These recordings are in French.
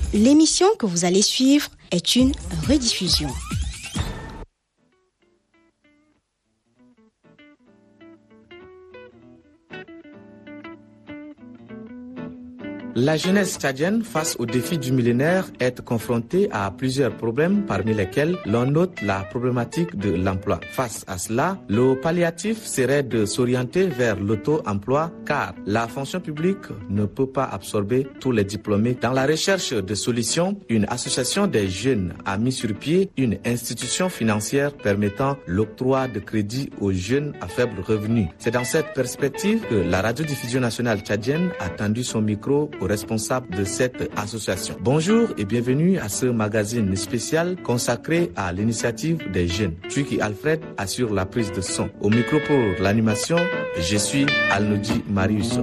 L'émission que vous allez suivre est une rediffusion. La jeunesse tchadienne, face aux défis du millénaire, est confrontée à plusieurs problèmes, parmi lesquels l'on note la problématique de l'emploi. Face à cela, le palliatif serait de s'orienter vers l'auto-emploi, car la fonction publique ne peut pas absorber tous les diplômés. Dans la recherche de solutions, une association des jeunes a mis sur pied une institution financière permettant l'octroi de crédits aux jeunes à faible revenu. C'est dans cette perspective que la radiodiffusion nationale tchadienne a tendu son micro aux responsables de cette association. Bonjour et bienvenue à ce magazine spécial consacré à l'initiative des jeunes. Twiki Alfred assure la prise de son. Au micro pour l'animation, je suis Alnoudi Marius.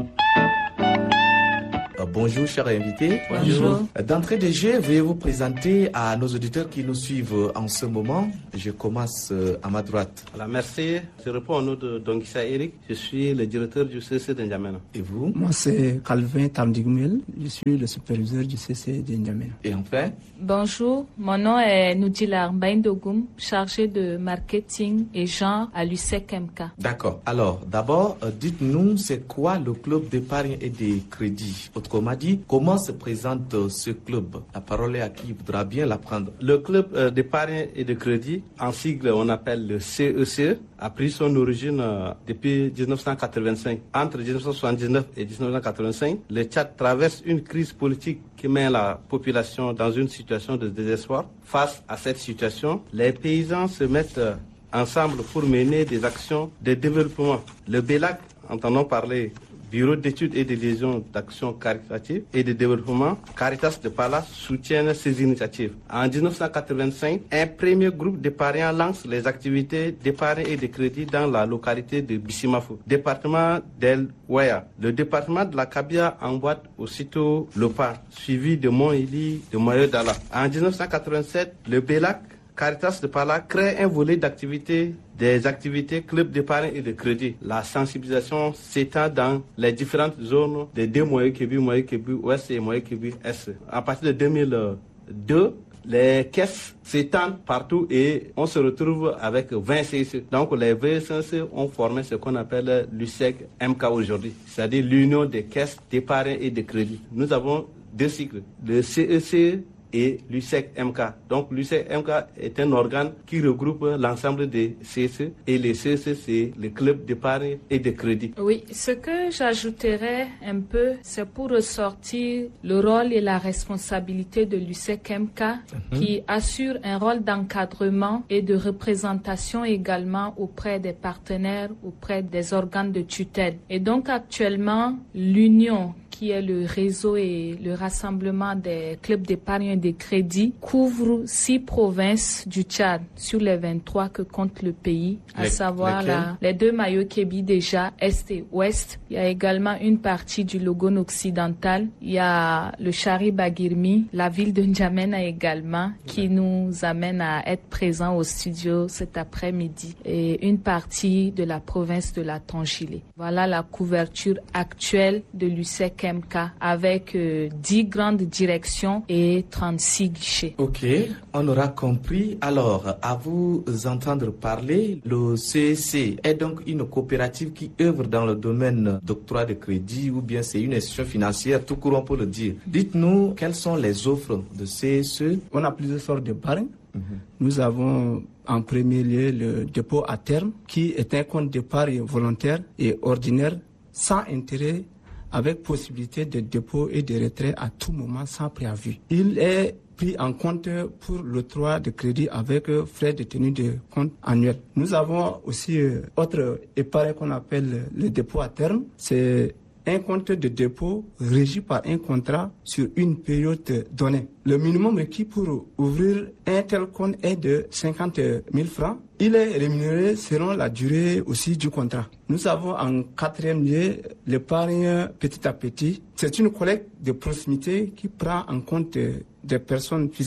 Bonjour chers invités. Bonjour. D'entrée de jeu, veuillez vous présenter à nos auditeurs qui nous suivent en ce moment. Je commence à ma droite. Alors, merci. Je réponds au nom de Dongissa Eric. Je suis le directeur du CC de N'Djamena. Et vous? Moi, c'est Calvin Tamdigmel. Je suis le superviseur du CC de N'Djamena. Et enfin? Bonjour, mon nom est Noudilar Mbaindogoum, chargé de marketing et genre à l'USEC MK. D'accord. Alors, d'abord, dites-nous, c'est quoi le club d'épargne et de crédit? Autrement dit, comment se présente ce club? La parole est à qui voudra bien la prendre. Le club d'épargne et de crédit, en sigle, on appelle le CECE, a pris son origine depuis 1985. Entre 1979 et 1985, le Tchad traverse une crise politique qui met la population dans une situation de désespoir. Face à cette situation, les paysans se mettent ensemble pour mener des actions de développement. Le BELAC, entendons parler Bureau d'études et de liaison d'action caritative et de développement, Caritas de Palace soutiennent ces initiatives. En 1985, un premier groupe d'épargnants lance les activités d'épargne et de crédit dans la localité de Bissimafou, département d'El Ouaya. Le département de la Kabia emboîte aussitôt le pas, suivi de Mont-Eli, de Moyo-Dala. En 1987, le BELAC Caritas de Pala crée un volet d'activités, des activités club d'épargne et de crédit. La sensibilisation s'étend dans les différentes zones des deux Moyo-Kébi, Ouest et Moyo-Kébi Est. À partir de 2002, les caisses s'étendent partout et on se retrouve avec 20 CEC. Donc les 20 CEC ont formé ce qu'on appelle l'USEC MK aujourd'hui, c'est-à-dire l'Union des caisses d'épargne et de crédit. Nous avons deux cycles, le CEC et l'USEC MK. Donc l'USEC MK est un organe qui regroupe l'ensemble des CEC et les CEC, c'est le club d'épargne et de crédit. Oui, ce que j'ajouterais un peu, c'est pour ressortir le rôle et la responsabilité de l'USEC MK qui assure un rôle d'encadrement et de représentation également auprès des partenaires, auprès des organes de tutelle. Et donc actuellement, l'Union qui est le réseau et le rassemblement des clubs d'épargne et de crédit, couvre 6 provinces du Tchad sur les 23 que compte le pays, à savoir les deux Moyo-Kébi déjà, Est et Ouest. Il y a également une partie du Logone occidental. Il y a le Chari-Bagirmi, la ville de N'Djamena également, qui nous amène à être présents au studio cet après-midi, et une partie de la province de la Tangilé. Voilà la couverture actuelle de l'USEC MK avec 10 grandes directions et 36 guichets. Ok, on aura compris. Alors, à vous entendre parler, le CEC est donc une coopérative qui œuvre dans le domaine d'octroi de crédit ou bien c'est une institution financière, tout court on peut le dire. Dites-nous, quelles sont les offres de CEC? On a plusieurs sortes d'épargne. Nous avons en premier lieu le dépôt à terme qui est un compte d'épargne volontaire et ordinaire sans intérêt, avec possibilité de dépôt et de retrait à tout moment sans préavis. Il est pris en compte pour l'octroi de crédit avec frais de tenue de compte annuel. Nous avons aussi autre épargne qu'on appelle le dépôt à terme. C'est un compte de dépôt régi par un contrat sur une période donnée. Le minimum requis pour ouvrir un tel compte est de 50 000 francs. Il est rémunéré selon la durée aussi du contrat. Nous avons en quatrième lieu l'épargne petit à petit. C'est une collecte de proximité qui prend en compte des personnes physiques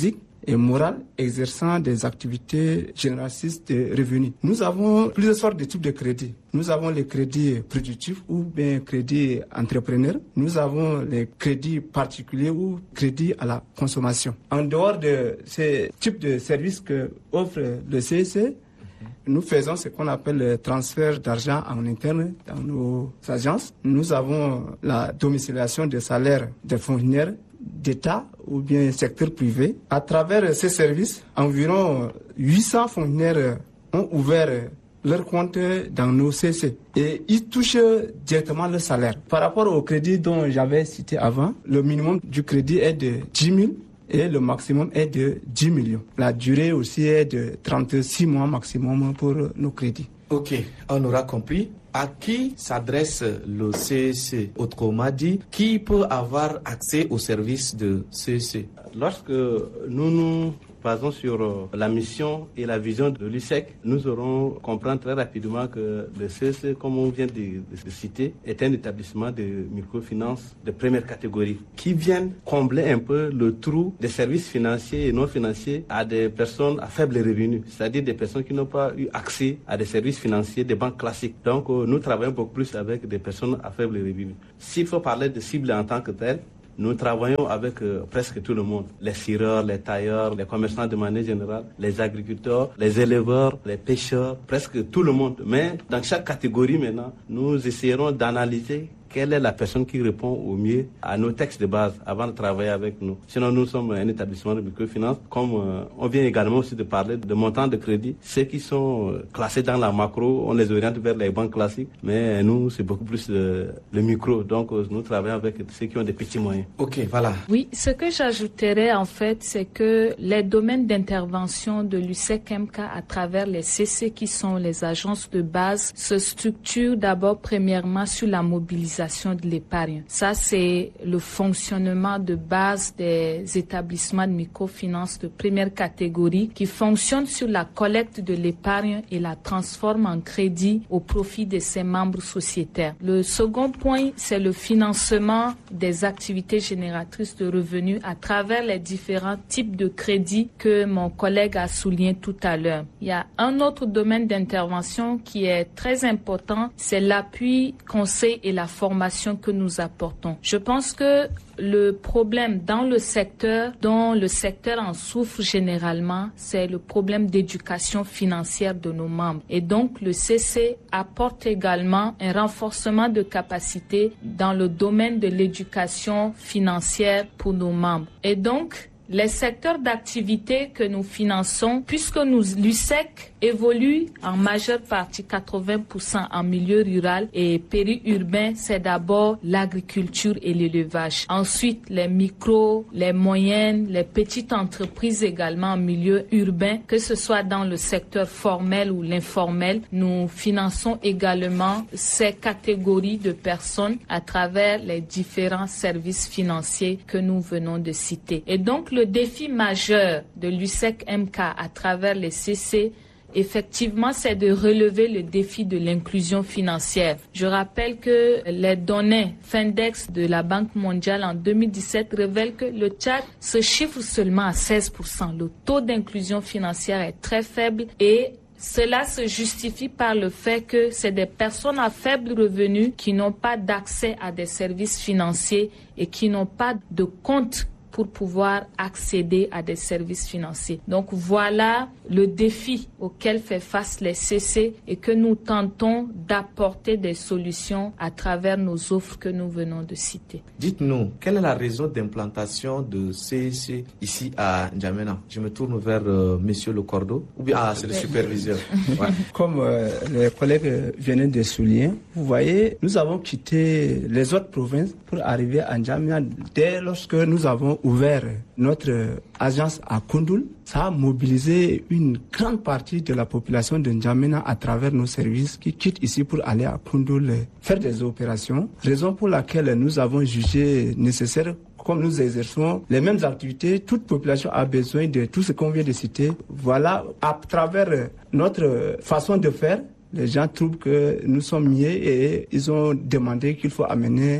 et morale exerçant des activités génératrices de revenus. Nous avons plusieurs sortes de types de crédits. Nous avons les crédits productifs ou bien crédits entrepreneurs. Nous avons les crédits particuliers ou crédits à la consommation. En dehors de ces types de services que offre le CEC, nous faisons ce qu'on appelle le transfert d'argent en interne dans nos agences. Nous avons la domiciliation des salaires des fonctionnaires d'État ou bien secteur privé. À travers ces services, environ 800 fonctionnaires ont ouvert leur compte dans nos CC et ils touchent directement le salaire. Par rapport au crédit dont j'avais cité avant, le minimum du crédit est de 10 000 et le maximum est de 10 millions. La durée aussi est de 36 mois maximum pour nos crédits. Ok, on aura compris. À qui s'adresse le CEC? Autrement dit, qui peut avoir accès aux services de CEC? Lorsque nous basons sur la mission et la vision de l'USEC, nous aurons comprendre très rapidement que le CEC, comme on vient de citer, est un établissement de microfinance de première catégorie qui vient combler un peu le trou des services financiers et non financiers à des personnes à faible revenu, c'est-à-dire des personnes qui n'ont pas eu accès à des services financiers des banques classiques. Donc nous travaillons beaucoup plus avec des personnes à faible revenu. S'il faut parler de cible en tant que telle, nous travaillons avec presque tout le monde. Les cireurs, les tailleurs, les commerçants de manière générale, les agriculteurs, les éleveurs, les pêcheurs, presque tout le monde. Mais dans chaque catégorie maintenant, nous essayerons d'analyser quelle est la personne qui répond au mieux à nos textes de base avant de travailler avec nous. Sinon, nous sommes un établissement de microfinance. Comme on vient également aussi de parler de montants de crédit, ceux qui sont classés dans la macro, on les oriente vers les banques classiques. Mais nous, c'est beaucoup plus le micro. Donc, nous travaillons avec ceux qui ont des petits moyens. Ok, voilà. Oui, ce que j'ajouterais en fait, c'est que les domaines d'intervention de l'USEC-MK à travers les CC qui sont les agences de base se structurent d'abord premièrement sur la mobilisation de l'épargne. Ça, c'est le fonctionnement de base des établissements de microfinance de première catégorie qui fonctionnent sur la collecte de l'épargne et la transforment en crédit au profit de ses membres sociétaires. Le second point, c'est le financement des activités génératrices de revenus à travers les différents types de crédits que mon collègue a souligné tout à l'heure. Il y a un autre domaine d'intervention qui est très important, c'est l'appui, conseil et la formation que nous apportons. Je pense que le problème dans le secteur, dont le secteur en souffre généralement, c'est le problème d'éducation financière de nos membres. Et donc, le CC apporte également un renforcement de capacité dans le domaine de l'éducation financière pour nos membres. Et donc, les secteurs d'activité que nous finançons, puisque l'USEC évolue en majeure partie 80% en milieu rural et périurbain, c'est d'abord l'agriculture et l'élevage. Ensuite, les micros, les moyennes, les petites entreprises également en milieu urbain, que ce soit dans le secteur formel ou l'informel, nous finançons également ces catégories de personnes à travers les différents services financiers que nous venons de citer. Et donc, le défi majeur de l'USEC-MK à travers les CC, effectivement, c'est de relever le défi de l'inclusion financière. Je rappelle que les données Findex de la Banque mondiale en 2017 révèlent que le Tchad se chiffre seulement à 16%. Le taux d'inclusion financière est très faible et cela se justifie par le fait que c'est des personnes à faible revenu qui n'ont pas d'accès à des services financiers et qui n'ont pas de compte pour pouvoir accéder à des services financiers. Donc voilà le défi auquel fait face les CC et que nous tentons d'apporter des solutions à travers nos offres que nous venons de citer. Dites-nous, quelle est la raison d'implantation de CEC ici à N'Djamena? Je me tourne vers Monsieur Le Cordeau, ou bien c'est le superviseur. Ouais. Comme les collègues viennent de souligner, vous voyez, nous avons quitté les autres provinces pour arriver à N'Djamena dès lorsque nous avons ouvert notre agence à Koundoul. Ça a mobilisé une grande partie de la population de N'Djamena à travers nos services qui quittent ici pour aller à Koundoul faire des opérations. Raison pour laquelle nous avons jugé nécessaire, comme nous exerçons les mêmes activités, toute population a besoin de tout ce qu'on vient de citer. Voilà, à travers notre façon de faire, Les gens trouvent que nous sommes mieux et ils ont demandé qu'il faut amener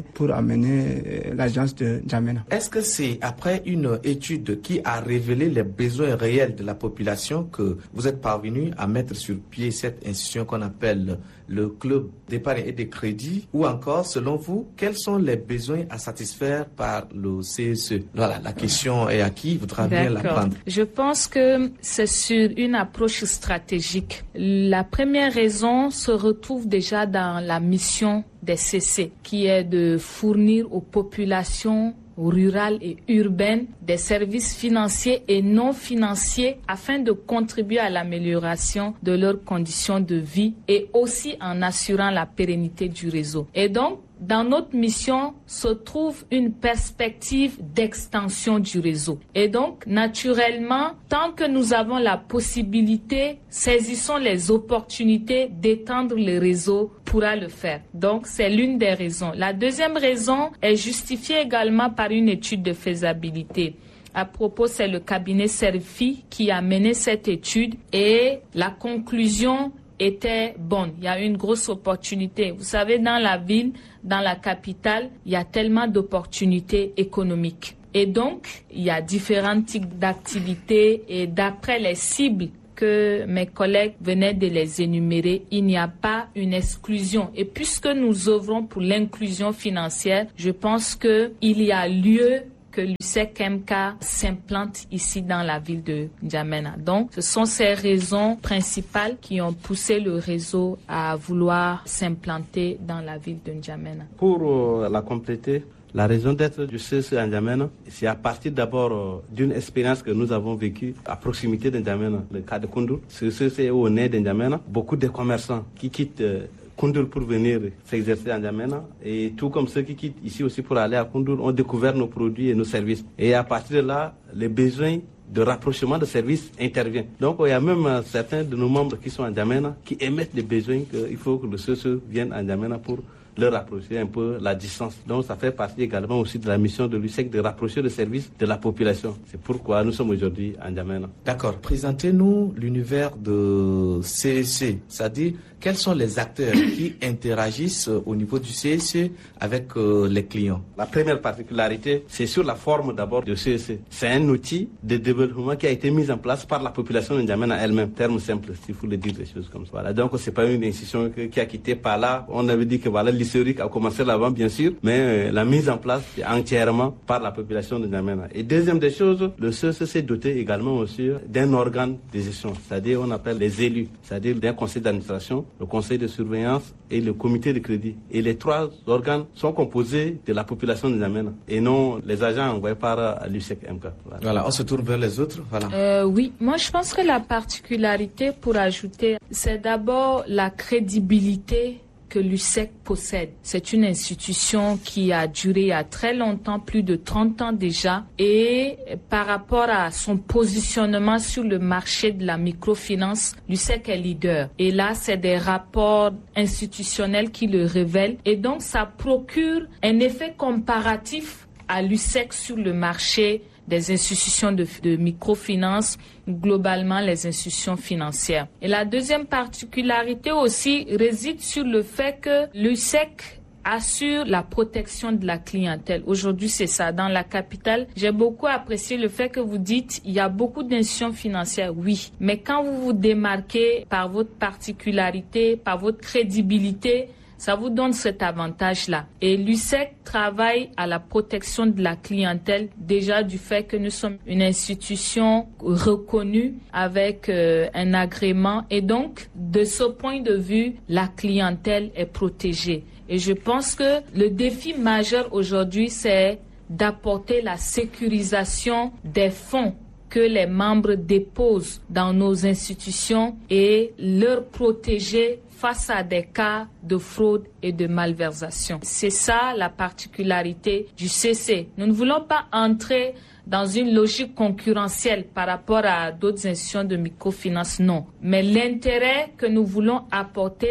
l'agence de N'Djamena. Est-ce que c'est après une étude qui a révélé les besoins réels de la population que vous êtes parvenu à mettre sur pied cette institution qu'on appelle le club d'épargne et de crédit, ou encore, selon vous, quels sont les besoins à satisfaire par le CSE? Voilà, la question est à qui voudra bien la prendre. Je pense que c'est sur une approche stratégique. La première raison se retrouve déjà dans la mission des CC, qui est de fournir aux populations rurales et urbaines des services financiers et non financiers afin de contribuer à l'amélioration de leurs conditions de vie et aussi en assurant la pérennité du réseau. Et donc, dans notre mission se trouve une perspective d'extension du réseau. Et donc, naturellement, tant que nous avons la possibilité, saisissons les opportunités d'étendre le réseau pourra le faire. Donc, c'est l'une des raisons. La deuxième raison est justifiée également par une étude de faisabilité. À propos, c'est le cabinet Serfi qui a mené cette étude et la conclusion était bonne. Il y a une grosse opportunité. Vous savez, dans la ville, dans la capitale, il y a tellement d'opportunités économiques. Et donc, il y a différents types d'activités et d'après les cibles que mes collègues venaient de les énumérer, il n'y a pas une exclusion. Et puisque nous œuvrons pour l'inclusion financière, je pense qu'il y a lieu que l'USEC-MK s'implante ici dans la ville de N'Djamena. Donc, ce sont ces raisons principales qui ont poussé le réseau à vouloir s'implanter dans la ville de N'Djamena. Pour la compléter, la raison d'être du CSE à N'Djamena, c'est à partir d'abord d'une expérience que nous avons vécue à proximité de N'Djamena, le cas de Koundoul. Ce CSE est au nez de N'Djamena. Beaucoup de commerçants qui quittent Koundoul pour venir s'exercer à N'Djamena, et tout comme ceux qui quittent ici aussi pour aller à Koundoul ont découvert nos produits et nos services. Et à partir de là, les besoins de rapprochement de services interviennent. Donc il y a même certains de nos membres qui sont à N'Djamena qui émettent des besoins qu'il faut que le CSE vienne à N'Djamena pour leur rapprocher un peu la distance. Donc ça fait partie également aussi de la mission de l'USEC de rapprocher le service de la population. C'est pourquoi nous sommes aujourd'hui à N'Djamena. D'accord. Présentez-nous l'univers de CSE, c'est-à-dire quels sont les acteurs qui interagissent au niveau du CSE avec les clients. La première particularité, c'est sur la forme d'abord du CSE. C'est un outil de développement qui a été mis en place par la population de N'Djamena elle-même. Terme simple, s'il faut le dire des choses comme ça. Voilà. Donc c'est pas une institution qui a quitté par là. On avait dit que voilà, l'historique a commencé là-bas, bien sûr, mais la mise en place est entièrement par la population de N'Djamena. Et deuxième des choses, le CSE s'est doté également aussi d'un organe de gestion, c'est-à-dire on appelle les élus, c'est-à-dire d'un conseil d'administration, le conseil de surveillance et le comité de crédit. Et les trois organes sont composés de la population de N'Djamena et non les agents envoyés par l'USEC-MK. Voilà, on se tourne vers les autres. Voilà. Oui, moi je pense que la particularité, pour ajouter, c'est d'abord la crédibilité que l'USEC possède. C'est une institution qui a duré il y a très longtemps, plus de 30 ans déjà, et par rapport à son positionnement sur le marché de la microfinance, l'USEC est leader. Et là, c'est des rapports institutionnels qui le révèlent, et donc ça procure un effet comparatif à l'USEC sur le marché des institutions de microfinance, globalement les institutions financières. Et la deuxième particularité aussi réside sur le fait que l'USEC assure la protection de la clientèle. Aujourd'hui, c'est ça. Dans la capitale, j'ai beaucoup apprécié le fait que vous dites il y a beaucoup d'institutions financières, oui. Mais quand vous vous démarquez par votre particularité, par votre crédibilité, ça vous donne cet avantage-là. Et l'USEC travaille à la protection de la clientèle déjà du fait que nous sommes une institution reconnue avec un agrément. Et donc, de ce point de vue, la clientèle est protégée. Et je pense que le défi majeur aujourd'hui, c'est d'apporter la sécurisation des fonds que les membres déposent dans nos institutions et leur protéger face à des cas de fraude et de malversation. C'est ça la particularité du CC. Nous ne voulons pas entrer dans une logique concurrentielle par rapport à d'autres institutions de microfinance, non. Mais l'intérêt que nous voulons apporter,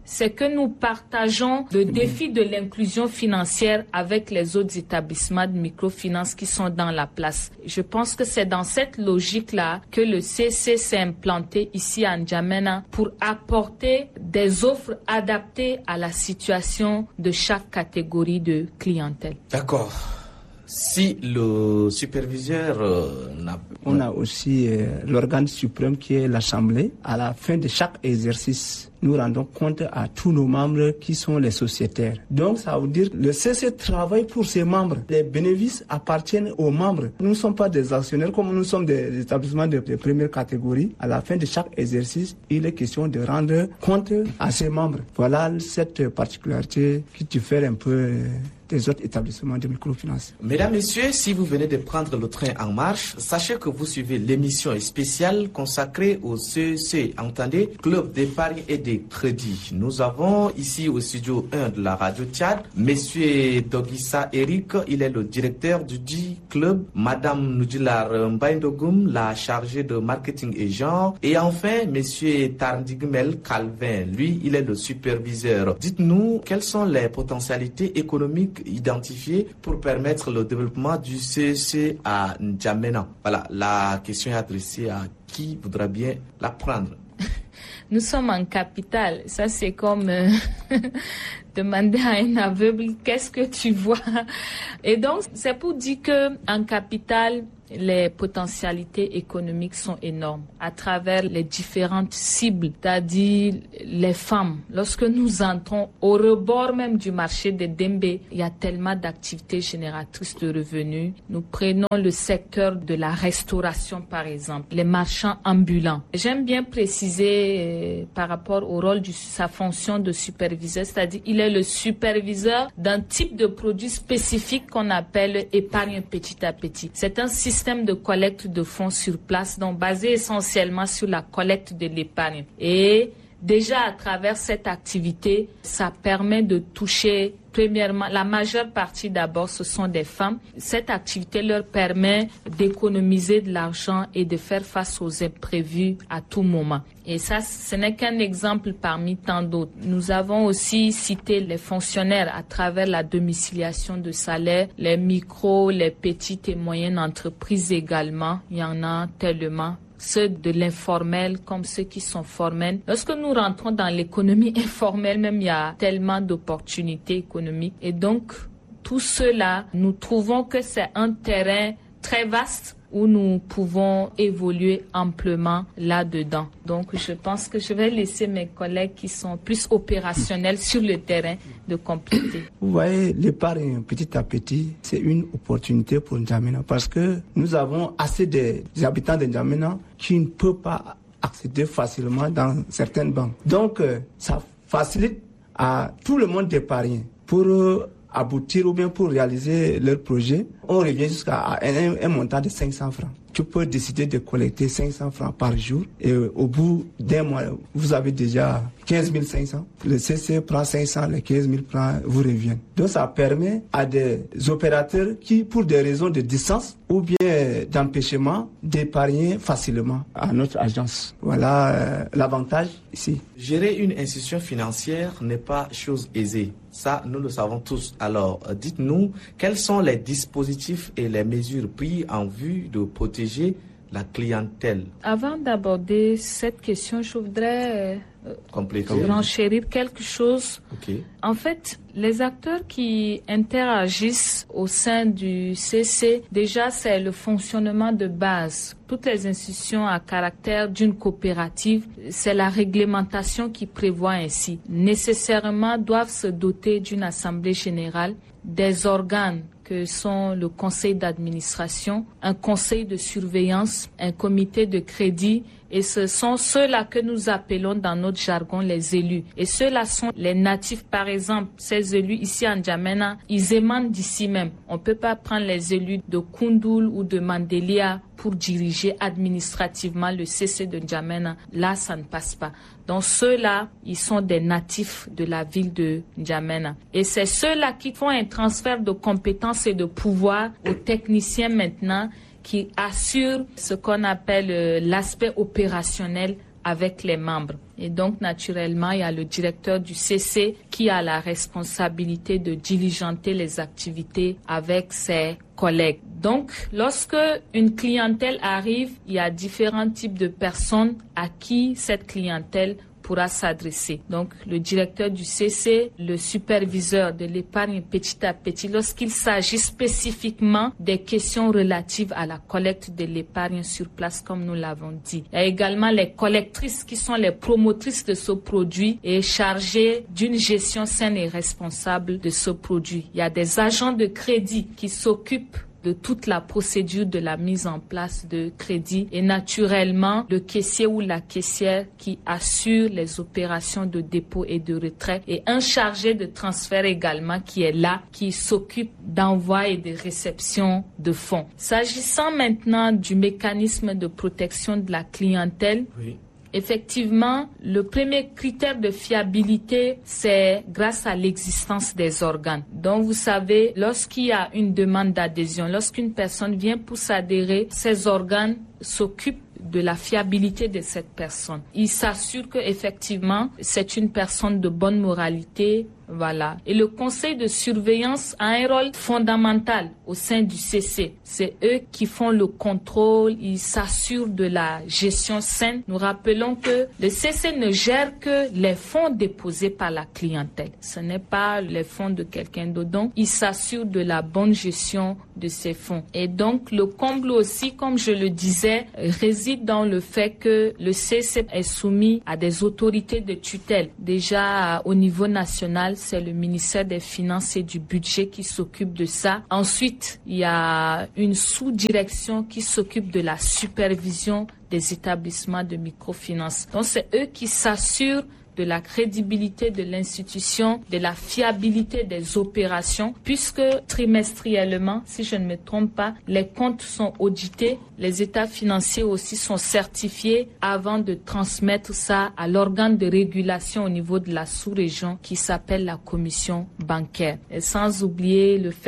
c'est que nous partageons le défi de l'inclusion financière avec les autres établissements de microfinance qui sont dans la place. Je pense que c'est dans cette logique-là que le CC s'est implanté ici à N'Djamena pour apporter des offres adaptées à la situation de chaque catégorie de clientèle. D'accord. Si le superviseur On a aussi l'organe suprême qui est l'Assemblée. À la fin de chaque exercice, nous rendons compte à tous nos membres qui sont les sociétaires. Donc ça veut dire que le CC travaille pour ses membres. Les bénéfices appartiennent aux membres. Nous ne sommes pas des actionnaires comme nous sommes des établissements de première catégorie. À la fin de chaque exercice, il est question de rendre compte à ses membres. Voilà cette particularité qui diffère un peu des autres établissements de microfinance. Mesdames, Messieurs, si vous venez de prendre le train en marche, sachez que vous suivez l'émission spéciale consacrée au CEC, entendez, Club d'épargne et de crédit. Nous avons ici au studio 1 de la radio Tchad, Monsieur Dogissa Eric, il est le directeur du dit club, Madame Nudilar Mbaindogoum, la chargée de marketing et genre, et enfin Monsieur Tarndigmel Calvin, lui, il est le superviseur. Dites-nous, quelles sont les potentialités économiques identifiées pour permettre le développement du CEC à N'Djamena? Voilà, la question est adressée à qui voudra bien la prendre. Nous sommes en capitale. Ça, c'est comme demander à un aveugle qu'est-ce que tu vois. Et donc, c'est pour dire que en capitale, les potentialités économiques sont énormes à travers les différentes cibles, c'est-à-dire les femmes. Lorsque nous entrons au rebord même du marché de Dembe, il y a tellement d'activités génératrices de revenus. Nous prenons le secteur de la restauration, par exemple, les marchands ambulants. J'aime bien préciser par rapport au rôle de sa fonction de superviseur, c'est-à-dire il est le superviseur d'un type de produit spécifique qu'on appelle épargne petit à petit. C'est un système de collecte de fonds sur place, donc basé essentiellement sur la collecte de l'épargne. Et déjà à travers cette activité, ça permet de toucher premièrement, la majeure partie d'abord, ce sont des femmes. Cette activité leur permet d'économiser de l'argent et de faire face aux imprévus à tout moment. Et ça, ce n'est qu'un exemple parmi tant d'autres. Nous avons aussi cité les fonctionnaires à travers la domiciliation de salaire, les micros, les petites et moyennes entreprises également. Il y en a tellement. Ceux de l'informel comme ceux qui sont formels. Lorsque nous rentrons dans l'économie informelle, même il y a tellement d'opportunités économiques. Et donc, tout cela, nous trouvons que c'est un terrain très vaste où nous pouvons évoluer amplement là-dedans. Donc, je pense que je vais laisser mes collègues qui sont plus opérationnels sur le terrain de compléter. Vous voyez, l'épargne petit à petit, c'est une opportunité pour N'Djamena parce que nous avons assez des habitants de N'Djamena qui ne peuvent pas accéder facilement dans certaines banques. Donc, ça facilite à tout le monde d'épargner pour aboutir ou bien pour réaliser leur projet. On revient jusqu'à un montant de 500 francs. Tu peux décider de collecter 500 francs par jour et au bout d'un mois, vous avez déjà 15 500. Le CC prend 500, les 15 000 francs vous reviennent. Donc ça permet à des opérateurs qui, pour des raisons de distance ou bien d'empêchement, d'épargner facilement à notre agence. Voilà l'avantage ici. Gérer une institution financière n'est pas chose aisée. Ça, nous le savons tous. Alors, dites-nous, quels sont les dispositifs et les mesures prises en vue de protéger la clientèle? Avant d'aborder cette question, je voudrais renchérir quelque chose. Okay. En fait, les acteurs qui interagissent au sein du CC, déjà, c'est le fonctionnement de base. Toutes les institutions à caractère d'une coopérative, c'est la réglementation qui prévoit ainsi. Nécessairement doivent se doter d'une assemblée générale, des organes que sont le conseil d'administration, un conseil de surveillance, un comité de crédit, et ce sont ceux-là que nous appelons dans notre jargon les élus. Et ceux-là sont les natifs, par exemple. Ces élus ici en N'Djamena, ils émanent d'ici même. On ne peut pas prendre les élus de Koundoul ou de Mandelia pour diriger administrativement le CC de N'Djamena. Là, ça ne passe pas. Donc ceux-là, ils sont des natifs de la ville de N'Djamena. Et c'est ceux-là qui font un transfert de compétences et de pouvoir aux techniciens maintenant qui assurent ce qu'on appelle l'aspect opérationnel avec les membres. Et donc, naturellement, il y a le directeur du CC qui a la responsabilité de diligenter les activités avec ses collègues. Donc, lorsque une clientèle arrive, il y a différents types de personnes à qui cette clientèle pourra s'adresser. Donc, le directeur du CC, le superviseur de l'épargne petit à petit, lorsqu'il s'agit spécifiquement des questions relatives à la collecte de l'épargne sur place, comme nous l'avons dit. Il y a également les collectrices qui sont les promotrices de ce produit et chargées d'une gestion saine et responsable de ce produit. Il y a des agents de crédit qui s'occupent de toute la procédure de la mise en place de crédit et naturellement le caissier ou la caissière qui assure les opérations de dépôt et de retrait et un chargé de transfert également qui est là, qui s'occupe d'envoi et de réception de fonds. S'agissant maintenant du mécanisme de protection de la clientèle, effectivement, le premier critère de fiabilité, c'est grâce à l'existence des organes. Donc, vous savez, lorsqu'il y a une demande d'adhésion, lorsqu'une personne vient pour s'adhérer, ces organes s'occupent de la fiabilité de cette personne. Il s'assure que effectivement, c'est une personne de bonne moralité. Voilà. Et le conseil de surveillance a un rôle fondamental au sein du CC. C'est eux qui font le contrôle, ils s'assurent de la gestion saine. Nous rappelons que le CC ne gère que les fonds déposés par la clientèle. Ce n'est pas les fonds de quelqu'un d'autre. Donc, il s'assure de la bonne gestion de ces fonds. Et donc, le comble aussi, comme je le disais, réside dans le fait que le CC est soumis à des autorités de tutelle. Déjà, au niveau national, c'est le ministère des Finances et du Budget qui s'occupe de ça. Ensuite, il y a une sous-direction qui s'occupe de la supervision des établissements de microfinance. Donc, c'est eux qui s'assurent de la crédibilité de l'institution, de la fiabilité des opérations, puisque trimestriellement, si je ne me trompe pas, les comptes sont audités, les états financiers aussi sont certifiés avant de transmettre ça à l'organe de régulation au niveau de la sous-région qui s'appelle la commission bancaire. Et sans oublier le fait